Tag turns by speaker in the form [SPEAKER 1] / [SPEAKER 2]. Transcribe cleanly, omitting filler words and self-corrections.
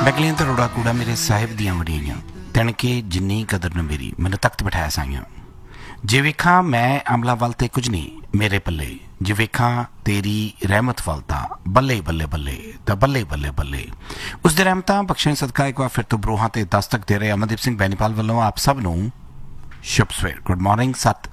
[SPEAKER 1] ਮੈਕਲੀਨ ਤੇ ਰੋੜਾ ਕੂੜਾ ਮੇਰੇ ਸਾਹਿਬ ਦੀਆਂ ਵਡਿਆਈਆਂ ਤਣਕੇ ਜਿੰਨੀ ਕਦਰ ਨ ਮੇਰੀ ਮੈਨੂੰ ਤਖਤ ਬਿਠਾਇਆ ਸਾਈਆਂ ਜੇ ਵੇਖਾਂ ਮੈਂ ਅਮਲਾ ਵੱਲ ਤੇ ਕੁਝ ਨਹੀਂ ਮੇਰੇ ਪੱਲੇ ਜੇ ਵੇਖਾਂ ਤੇਰੀ ਰਹਿਮਤ ਵੱਲ ਤਾਂ ਬੱਲੇ ਬੱਲੇ ਬੱਲੇ ਤਾਂ ਬੱਲੇ ਬੱਲੇ ਬੱਲੇ ਉਸ ਦੇ ਰਹਿਮਤਾਂ ਬਖਸ਼ਣ ਸਦਕਾ ਇੱਕ ਵਾਰ ਫਿਰ ਤੋਂ ਬਰੋਹਾਂ ਤੇ ਦਸਤਕ ਦੇ ਰਹੇ ਅਮਨਦੀਪ ਸਿੰਘ ਬੈਨੀਪਾਲ ਵੱਲੋਂ ਆਪ ਸਭ ਨੂੰ ਸ਼ੁਭ ਸਵੇਰ ਗੁੱਡ ਮਾਰਨਿੰਗ 7